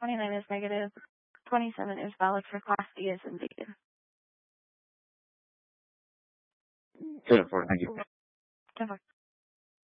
29 is negative. 27 is valid for Class D as in David. 10-4, thank you. 10-4.